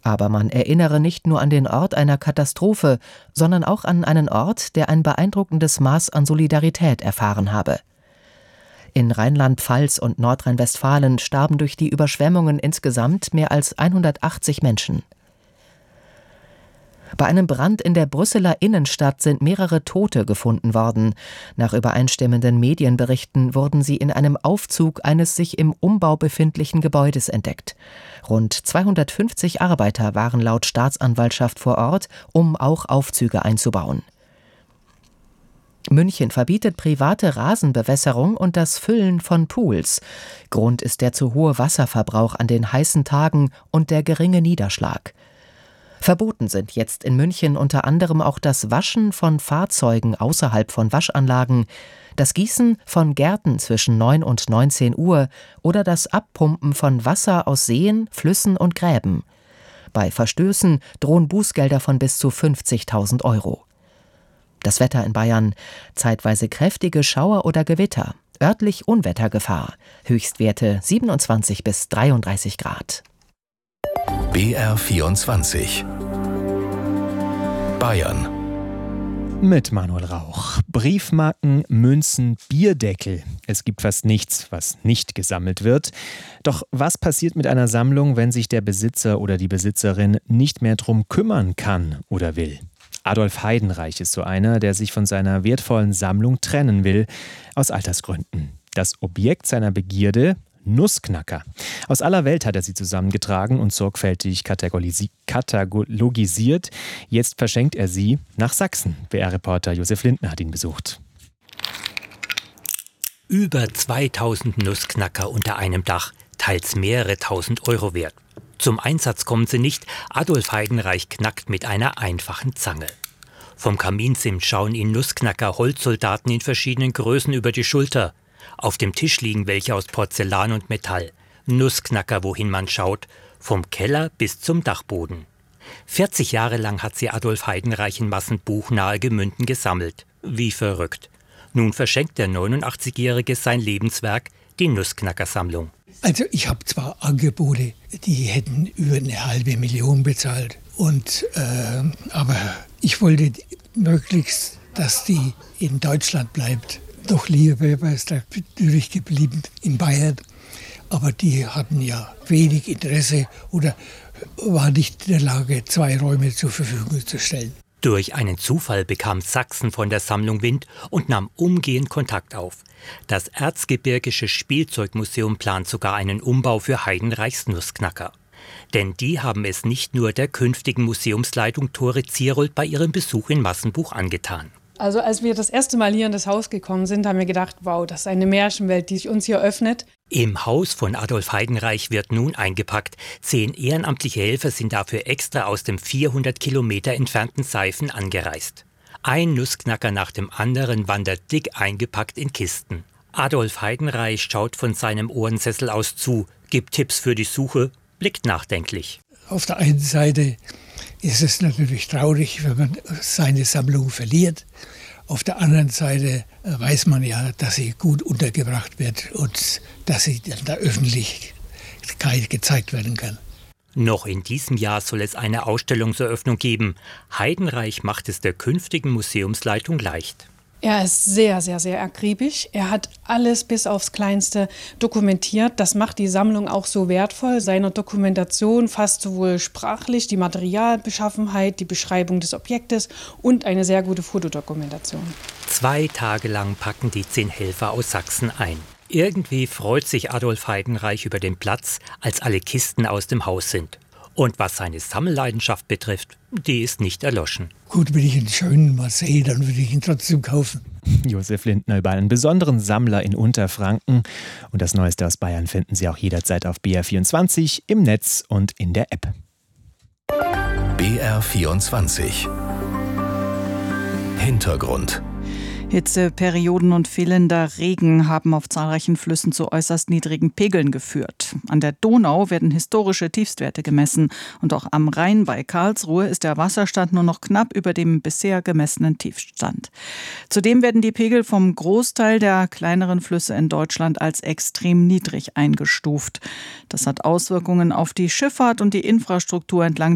Aber man erinnere nicht nur an den Ort einer Katastrophe, sondern auch an einen Ort, der ein beeindruckendes Maß an Solidarität erfahren habe. In Rheinland-Pfalz und Nordrhein-Westfalen starben durch die Überschwemmungen insgesamt mehr als 180 Menschen. Bei einem Brand in der Brüsseler Innenstadt sind mehrere Tote gefunden worden. Nach übereinstimmenden Medienberichten wurden sie in einem Aufzug eines sich im Umbau befindlichen Gebäudes entdeckt. Rund 250 Arbeiter waren laut Staatsanwaltschaft vor Ort, um auch Aufzüge einzubauen. München verbietet private Rasenbewässerung und das Füllen von Pools. Grund ist der zu hohe Wasserverbrauch an den heißen Tagen und der geringe Niederschlag. Verboten sind jetzt in München unter anderem auch das Waschen von Fahrzeugen außerhalb von Waschanlagen, das Gießen von Gärten zwischen 9 und 19 Uhr oder das Abpumpen von Wasser aus Seen, Flüssen und Gräben. Bei Verstößen drohen Bußgelder von bis zu 50.000 Euro. Das Wetter in Bayern: zeitweise kräftige Schauer oder Gewitter, örtlich Unwettergefahr, Höchstwerte 27 bis 33 Grad. BR24 Bayern mit Manuel Rauch. Briefmarken, Münzen, Bierdeckel. Es gibt fast nichts, was nicht gesammelt wird. Doch was passiert mit einer Sammlung, wenn sich der Besitzer oder die Besitzerin nicht mehr drum kümmern kann oder will? Adolf Heidenreich ist so einer, der sich von seiner wertvollen Sammlung trennen will, aus Altersgründen. Das Objekt seiner Begierde: Nussknacker. Aus aller Welt hat er sie zusammengetragen und sorgfältig katalogisiert. Jetzt verschenkt er sie nach Sachsen. BR-Reporter Josef Lindner hat ihn besucht. Über 2000 Nussknacker unter einem Dach, teils mehrere tausend Euro wert. Zum Einsatz kommen sie nicht. Adolf Heidenreich knackt mit einer einfachen Zange. Vom Kaminsims schauen ihn Nussknacker Holzsoldaten in verschiedenen Größen über die Schulter. Auf dem Tisch liegen welche aus Porzellan und Metall. Nussknacker, wohin man schaut, vom Keller bis zum Dachboden. 40 Jahre lang hat sie Adolf Heidenreich in Massenbuch nahe Gemünden gesammelt. Wie verrückt. Nun verschenkt der 89-Jährige sein Lebenswerk, die Nussknacker-Sammlung. Also ich habe zwar Angebote, die hätten über 500.000 bezahlt. Aber ich wollte möglichst, dass die in Deutschland bleibt. Doch lieber wäre es natürlich geblieben in Bayern. Aber die hatten ja wenig Interesse oder waren nicht in der Lage, 2 Räume zur Verfügung zu stellen. Durch einen Zufall bekam Sachsen von der Sammlung Wind und nahm umgehend Kontakt auf. Das Erzgebirgische Spielzeugmuseum plant sogar einen Umbau für Heidenreichs Nussknacker. Denn die haben es nicht nur der künftigen Museumsleitung Tore Zierold bei ihrem Besuch in Massenbuch angetan. Also als wir das erste Mal hier in das Haus gekommen sind, haben wir gedacht, wow, das ist eine Märchenwelt, die sich uns hier öffnet. Im Haus von Adolf Heidenreich wird nun eingepackt. 10 ehrenamtliche Helfer sind dafür extra aus dem 400 Kilometer entfernten Seifen angereist. Ein Nussknacker nach dem anderen wandert dick eingepackt in Kisten. Adolf Heidenreich schaut von seinem Ohrensessel aus zu, gibt Tipps für die Suche, blickt nachdenklich. Auf der einen Seite ist es natürlich traurig, wenn man seine Sammlung verliert. Auf der anderen Seite weiß man ja, dass sie gut untergebracht wird und dass sie dann der Öffentlichkeit gezeigt werden kann. Noch in diesem Jahr soll es eine Ausstellungseröffnung geben. Heidenreich macht es der künftigen Museumsleitung leicht. Er ist sehr, sehr, sehr akribisch. Er hat alles bis aufs Kleinste dokumentiert. Das macht die Sammlung auch so wertvoll. Seine Dokumentation fasst sowohl sprachlich die Materialbeschaffenheit, die Beschreibung des Objektes und eine sehr gute Fotodokumentation. 2 Tage lang packen die 10 Helfer aus Sachsen ein. Irgendwie freut sich Adolf Heidenreich über den Platz, als alle Kisten aus dem Haus sind. Und was seine Sammelleidenschaft betrifft, die ist nicht erloschen. Gut, wenn ich einen schönen mal sehe, dann würde ich ihn trotzdem kaufen. Josef Lindner über einen besonderen Sammler in Unterfranken. Und das Neueste aus Bayern finden Sie auch jederzeit auf BR24, im Netz und in der App. BR24 Hintergrund. Hitzeperioden und fehlender Regen haben auf zahlreichen Flüssen zu äußerst niedrigen Pegeln geführt. An der Donau werden historische Tiefstwerte gemessen. Und auch am Rhein bei Karlsruhe ist der Wasserstand nur noch knapp über dem bisher gemessenen Tiefstand. Zudem werden die Pegel vom Großteil der kleineren Flüsse in Deutschland als extrem niedrig eingestuft. Das hat Auswirkungen auf die Schifffahrt und die Infrastruktur entlang